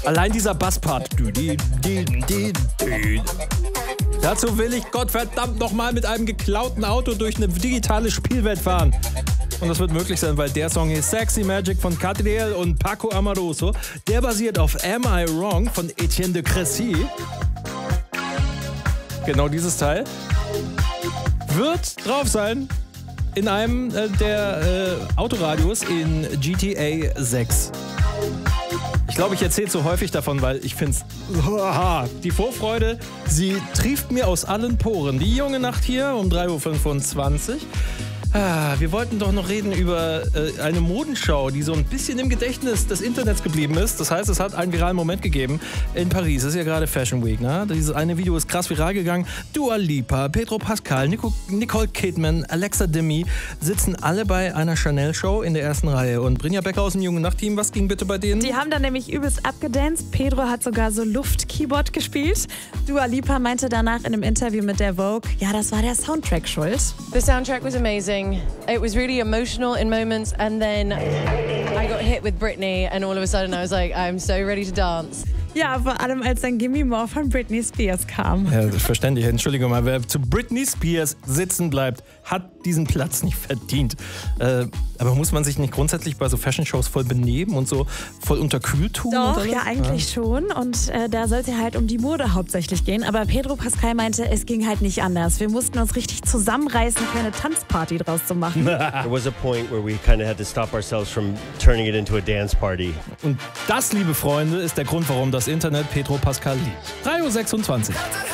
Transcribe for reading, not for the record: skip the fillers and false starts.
Allein dieser Basspart. Dazu will ich Gottverdammt nochmal mit einem geklauten Auto durch eine digitale Spielwelt fahren. Und das wird möglich sein, weil der Song hier Sexy Magic von Catriel und Paco Amoroso. Der basiert auf Am I Wrong von Etienne de Crécy. Genau dieses Teil wird drauf sein in einem der Autoradios in GTA 6. Ich glaube, ich erzähle so häufig davon, weil ich finde es... Die Vorfreude, sie trieft mir aus allen Poren. Die junge Nacht hier um 3.25 Uhr. Wir wollten doch noch reden über eine Modenschau, die so ein bisschen im Gedächtnis des Internets geblieben ist. Das heißt, es hat einen viralen Moment gegeben in Paris. Es ist ja gerade Fashion Week, ne? Dieses eine Video ist krass viral gegangen. Dua Lipa, Pedro Pascal, Nicole Kidman, Alexa Demie sitzen alle bei einer Chanel-Show in der ersten Reihe. Und Brinja Becker aus dem Jungen Nacht-Team, was ging bitte bei denen? Die haben dann nämlich übelst abgedanced. Pedro hat sogar so Luft-Keyboard gespielt. Dua Lipa meinte danach in einem Interview mit der Vogue, ja, das war der Soundtrack schuld. The soundtrack was amazing. It was really emotional in moments, and then I got hit with Britney, and all of a sudden I was like, I'm so ready to dance. Ja, vor allem als dann Gimme More von Britney Spears kam. Ja, verständlich. Entschuldigung mal, wer zu Britney Spears sitzen bleibt, hat diesen Platz nicht verdient. Aber muss man sich nicht grundsätzlich bei so Fashion-Shows voll benehmen und so voll unterkühlt tun? Doch, ja, eigentlich schon. Und da sollte halt um die Mode hauptsächlich gehen. Aber Pedro Pascal meinte, es ging halt nicht anders. Wir mussten uns richtig zusammenreißen, keine Tanzparty draus zu machen. There was a point where we kind of had to stop ourselves from turning it into a dance party. Und das, liebe Freunde, ist der Grund, warum das Internet Pedro Pascal liebt. 3.26 Uhr.